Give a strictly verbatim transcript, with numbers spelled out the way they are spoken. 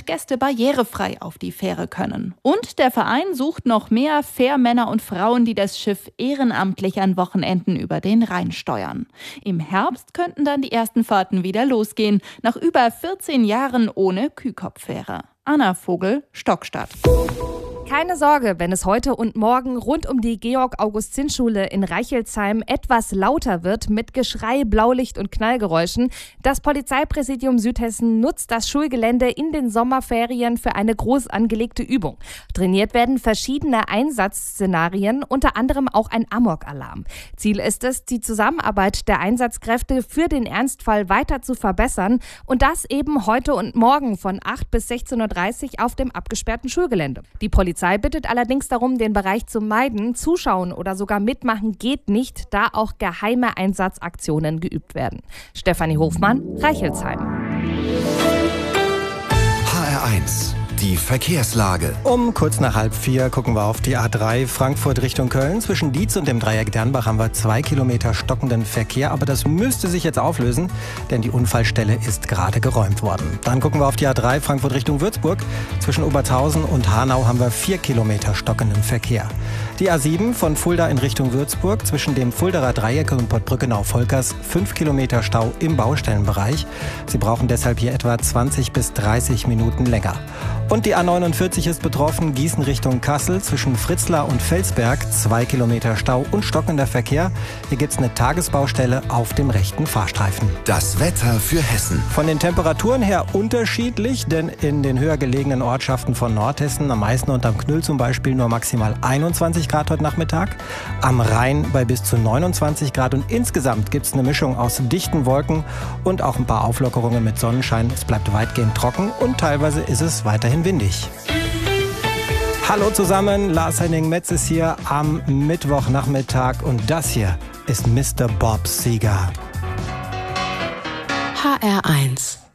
Gäste barrierefrei auf die Fähre können. Und der Verein sucht noch mehr Fährmänner und Frauen, die das Schiff ehrenamtlich an Wochenenden über den Rhein steuern. Im Herbst könnten dann die ersten Fahrten wieder losgehen, nach über vierzehn Jahren ohne Kühlkopffähre. Anna Vogel, Stockstadt. Keine Sorge, wenn es heute und morgen rund um die Georg-August-Zinn-Schule in Reichelsheim etwas lauter wird mit Geschrei, Blaulicht und Knallgeräuschen. Das Polizeipräsidium Südhessen nutzt das Schulgelände in den Sommerferien für eine groß angelegte Übung. Trainiert werden verschiedene Einsatzszenarien, unter anderem auch ein Amok-Alarm. Ziel ist es, die Zusammenarbeit der Einsatzkräfte für den Ernstfall weiter zu verbessern und das eben heute und morgen von acht bis sechzehn Uhr dreißig auf dem abgesperrten Schulgelände. Die Polizei Polizei bittet allerdings darum, den Bereich zu meiden. Zuschauen oder sogar mitmachen geht nicht, da auch geheime Einsatzaktionen geübt werden. Stefanie Hofmann, Reichelsheim. H R eins. Die Verkehrslage. Um kurz nach halb vier gucken wir auf die A drei Frankfurt Richtung Köln. Zwischen Dietz und dem Dreieck Dernbach haben wir zwei Kilometer stockenden Verkehr. Aber das müsste sich jetzt auflösen, denn die Unfallstelle ist gerade geräumt worden. Dann gucken wir auf die A drei Frankfurt Richtung Würzburg. Zwischen Obertshausen und Hanau haben wir vier Kilometer stockenden Verkehr. Die A sieben von Fulda in Richtung Würzburg. Zwischen dem Fuldaer Dreieck und Pottbrückenau-Volkers fünf Kilometer Stau im Baustellenbereich. Sie brauchen deshalb hier etwa zwanzig bis dreißig Minuten länger. Und die A neunundvierzig ist betroffen, Gießen Richtung Kassel, zwischen Fritzlar und Felsberg, zwei Kilometer Stau und stockender Verkehr. Hier gibt's eine Tagesbaustelle auf dem rechten Fahrstreifen. Das Wetter für Hessen. Von den Temperaturen her unterschiedlich, denn in den höher gelegenen Ortschaften von Nordhessen, am Meißen und am Knüll zum Beispiel, nur maximal einundzwanzig Grad heute Nachmittag. Am Rhein bei bis zu neunundzwanzig Grad und insgesamt gibt's eine Mischung aus dichten Wolken und auch ein paar Auflockerungen mit Sonnenschein. Es bleibt weitgehend trocken und teilweise ist es weiterhin windig. Hallo zusammen, Lars Henning Metz ist hier am Mittwochnachmittag und das hier ist Mister Bob Seger. H R eins